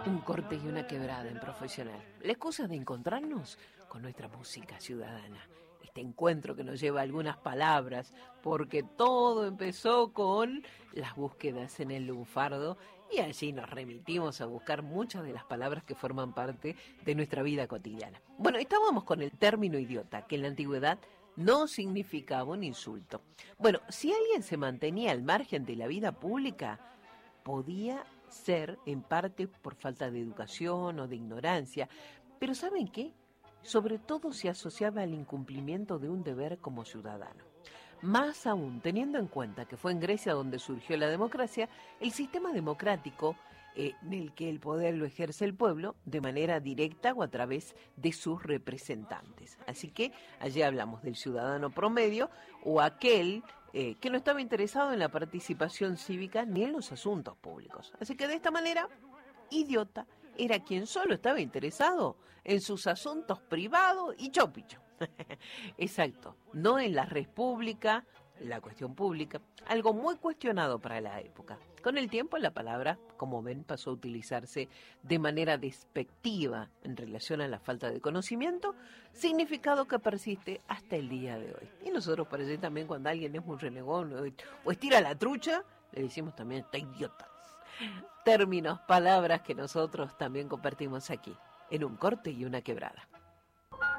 Un corte y una quebrada en Profesional. La excusa de encontrarnos con nuestra música ciudadana. Este encuentro que nos lleva a algunas palabras, porque todo empezó con las búsquedas en el lunfardo y allí nos remitimos a buscar muchas de las palabras que forman parte de nuestra vida cotidiana. Bueno, estábamos con el término idiota, que en la antigüedad no significaba un insulto. Bueno, si alguien se mantenía al margen de la vida pública, podía ser en parte por falta de educación o de ignorancia, pero ¿saben qué? Sobre todo se asociaba al incumplimiento de un deber como ciudadano. Más aún, teniendo en cuenta que fue en Grecia donde surgió la democracia, el sistema democrático en el que el poder lo ejerce el pueblo de manera directa o a través de sus representantes. Así que allí hablamos del ciudadano promedio o aquel que no estaba interesado en la participación cívica ni en los asuntos públicos. Así que de esta manera, idiota era quien solo estaba interesado en sus asuntos privados y chopicho. Exacto, no en la red pública, la cuestión pública, algo muy cuestionado para la época. Con el tiempo la palabra, como ven, pasó a utilizarse de manera despectiva en relación a la falta de conocimiento, significado que persiste hasta el día de hoy. Y nosotros parece también cuando alguien es muy renegón o estira la trucha, le decimos también está idiota. Términos, palabras que nosotros también compartimos aquí, en un corte y una quebrada.